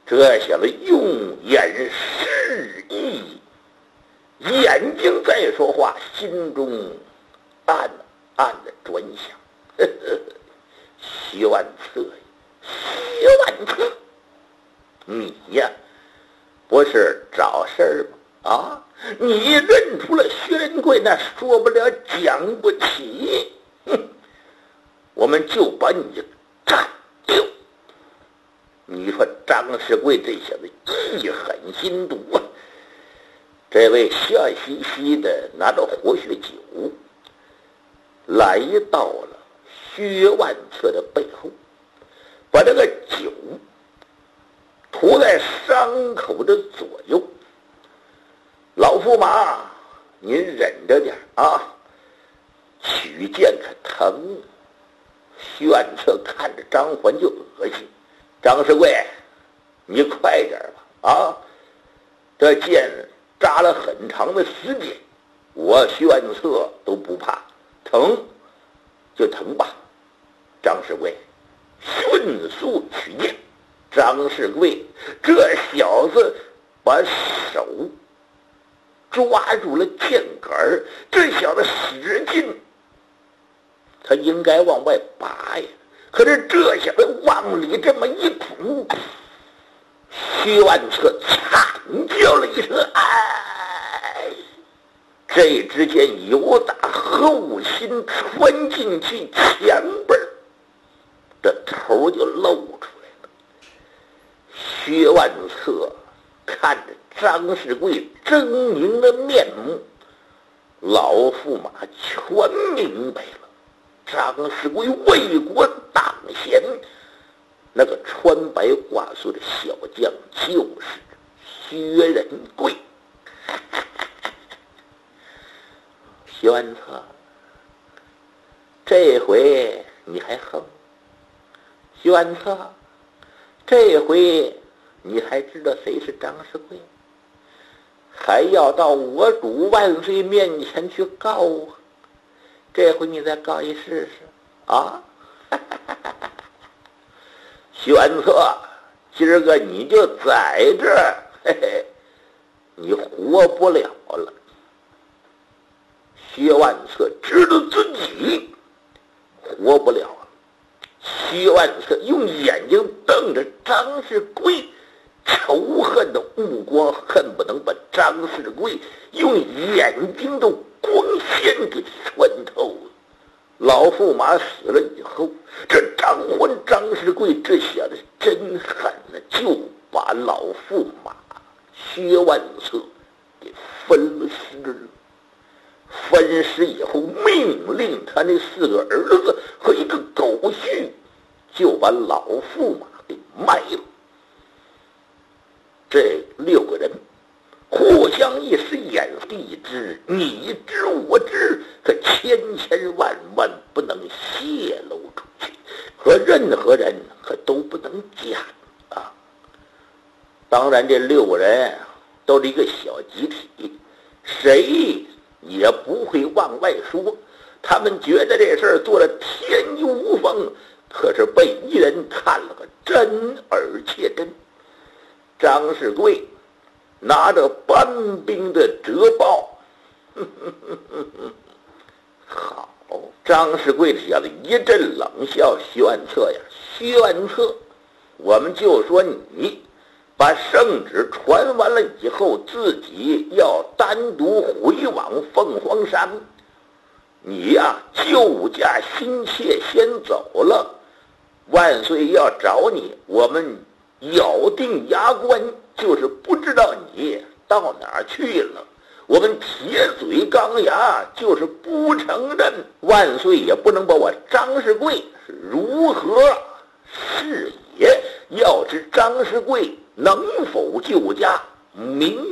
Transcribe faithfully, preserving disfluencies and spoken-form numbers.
这小子用眼示意，眼睛在说话，心中暗暗的转想：呵呵，薛万策呀，薛万策，你呀，不是找事儿吗？啊，你认出了薛仁贵，那说不了讲不起，哼，我们就把你干掉。你说张世贵这小子一狠心毒啊！这位笑嘻嘻的拿着活血酒，来到了薛万策的背后，把这个酒涂在伤口的左右。老驸马，您忍着点啊，取剑可疼。薛万策看着张环就恶心。张世贵，你快点吧！啊，这剑扎了很长的时间，我薛万策都不怕，疼就疼吧。张世贵迅速取剑。张世贵这小子把手抓住了剑杆，这小子使劲，他应该往外拔呀。可是这小子往里这么一捅，薛万策惨叫了一声：“哎！”这支箭由打后心穿进去前边，这头就露出来了。薛万策看着张世贵狰狞的面目，老驸马全明白了。张世贵为国挡贤，那个穿白挂素的小将就是薛仁贵。薛万策，这回你还横？薛万策，这回你还知道谁是张世贵？还要到我主万岁面前去告我？这回你再告一试试啊！薛万策，今儿个你就在这儿，嘿嘿，你活不了了。薛万策知道自己活不了了。薛万策用眼睛瞪着张世贵，仇恨的目光恨不能把张世贵用眼睛都光线给穿透了。老驸马死了以后，这张环张世贵这小子真狠了，就把老驸马薛万策给分尸了。分尸以后，命令他那四个儿子和一个狗婿，就把老驸马给卖了。这六个人互相一时眼地之，你知我知，可千千万万不能泄露出去，和任何人可都不能讲啊。当然这六个人都是一个小集体，谁也不会往外说，他们觉得这事儿做了天衣无缝，可是被一人看了个真而且真。张世贵拿着班兵的折报，呵呵呵呵呵，好，张世贵这小子一阵冷笑：“薛万策呀，薛万策，我们就说你把圣旨传完了以后，自己要单独回往凤凰山，你呀救驾心切先走了，万岁要找你，我们咬定牙关，就是不知道你到哪儿去了。我们铁嘴钢牙，就是不承认，万岁也不能把我张世贵是如何是也。要知张世贵能否救驾，明